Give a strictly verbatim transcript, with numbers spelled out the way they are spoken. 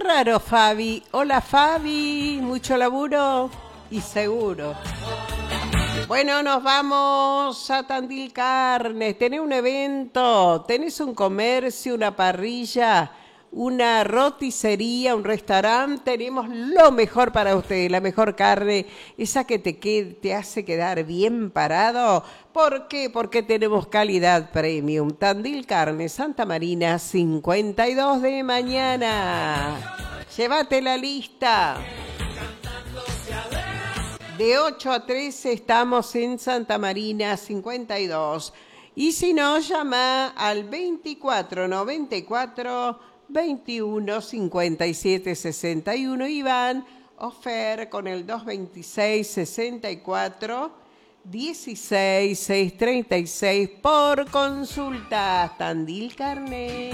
raro, Fabi. Hola, Fabi. Mucho laburo y seguro. Bueno, nos vamos a Tandil Carnes. Tenés un evento, tenés un comercio, una parrilla, una roticería, un restaurante. Tenemos lo mejor para ustedes, la mejor carne, esa que te, que te hace quedar bien parado. ¿Por qué? Porque tenemos calidad premium. Tandil Carnes, Santa Marina, cincuenta y dos de mañana. Llévate la lista. De ocho a trece estamos en Santa Marina cincuenta y dos. Y si no, llama al veinticuatro noventa y cuatro, veintiuno cincuenta y siete sesenta y uno. Iván Ofer con el dos veintiséis sesenta y cuatro dieciséis seiscientos treinta y seis por consulta. Tandil Carne.